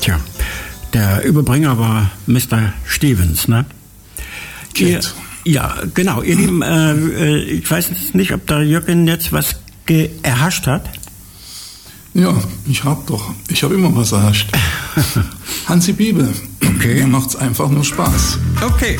Tja, der Überbringer war Mr. Stevens, ne? Ja, genau. Ihr Lieben, ich weiß nicht, ob der Jürgen jetzt was erhascht hat. Ja, ich habe immer was erhascht. Hansi Bibel. Okay. Mir macht's einfach nur Spaß. Okay.